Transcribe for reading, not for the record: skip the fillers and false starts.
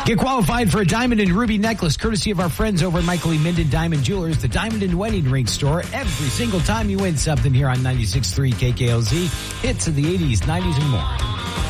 Get qualified for a diamond and ruby necklace courtesy of our friends over at Michael E. Minden Diamond Jewelers, the diamond and wedding ring store. Every single time you win something here on 96.3 KKLZ. Hits of the 80s, 90s, and more.